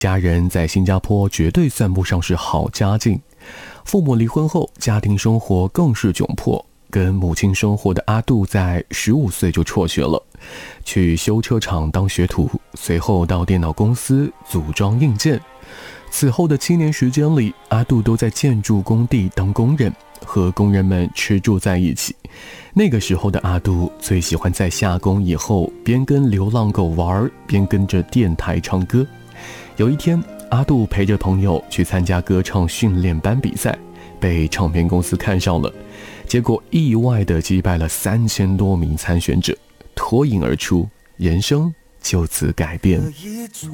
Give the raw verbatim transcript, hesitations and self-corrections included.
家人在新加坡绝对算不上是好家境，父母离婚后，家庭生活更是窘迫。跟母亲生活的阿杜在十五岁就辍学了，去修车厂当学徒，随后到电脑公司组装硬件。此后的七年时间里，阿杜都在建筑工地当工人，和工人们吃住在一起。那个时候的阿杜最喜欢在下工以后，边跟流浪狗玩，边跟着电台唱歌。有一天，阿杜陪着朋友去参加歌唱训练班比赛，被唱片公司看上了，结果意外地击败了三千多名参选者，脱颖而出，人生就此改变。